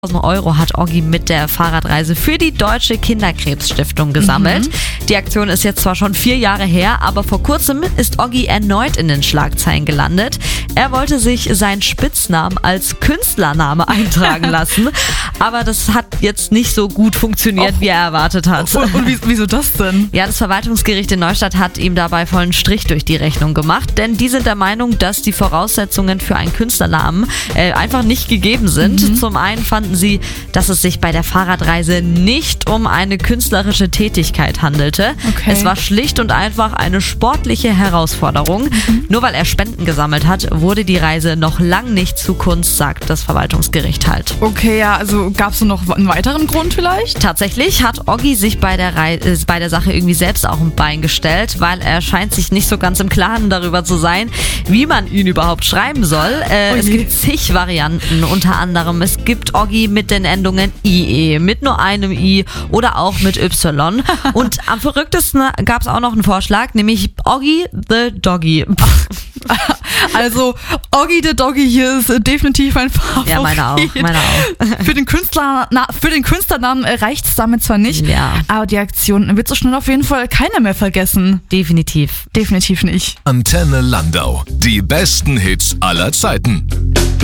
1.000 € hat Oggi mit der Fahrradreise für die Deutsche Kinderkrebsstiftung gesammelt. Die Aktion ist jetzt zwar schon 4 Jahre her, aber vor kurzem ist Oggi erneut in den Schlagzeilen gelandet. Er wollte sich seinen Spitznamen als Künstlername eintragen lassen, aber das hat jetzt nicht so gut funktioniert, wie er erwartet hat. Und wieso das denn? Ja, das Verwaltungsgericht in Neustadt hat ihm dabei vollen Strich durch die Rechnung gemacht, denn die sind der Meinung, dass die Voraussetzungen für einen Künstlernamen einfach nicht gegeben sind. Zum einen fanden sie, dass es sich bei der Fahrradreise nicht um eine künstlerische Tätigkeit handelte. Okay. Es war schlicht und einfach eine sportliche Herausforderung. Nur weil er Spenden gesammelt hat, wurde die Reise noch lang nicht zu Kunst, sagt das Verwaltungsgericht halt. Okay, ja, also gab es noch einen weiteren Grund vielleicht? Tatsächlich hat Oggi sich bei der Sache irgendwie selbst auch ein Bein gestellt, weil er scheint sich nicht so ganz im Klaren darüber zu sein, wie man ihn überhaupt schreiben soll. Es gibt zig Varianten, unter anderem es gibt Oggi mit den Endungen IE, mit nur einem I oder auch mit Y. Und am verrücktesten gab es auch noch einen Vorschlag, nämlich Oggi the Doggy. Also Oggi the Doggy hier ist definitiv ein Favorit. Ja, meine auch. Für den Künstlernamen reicht es damit zwar nicht, aber die Aktion wird so schnell auf jeden Fall keiner mehr vergessen. Definitiv. Definitiv nicht. Antenne Landau. Die besten Hits aller Zeiten.